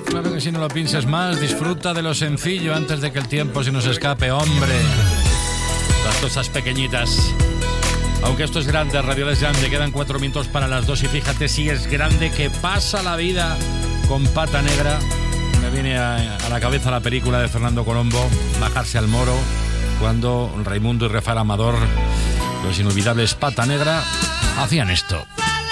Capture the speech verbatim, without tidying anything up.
Claro que si no lo pienses más, disfruta de lo sencillo antes de que el tiempo se nos escape, hombre. Las cosas pequeñitas. Aunque esto es grande, Radio es grande, quedan cuatro minutos para las dos y fíjate si es grande que pasa la vida con pata negra. Me viene a, a la cabeza la película de Fernando Colombo, Bajarse al Moro, cuando Raimundo y Rafael Amador, los inolvidables Pata Negra, hacían esto.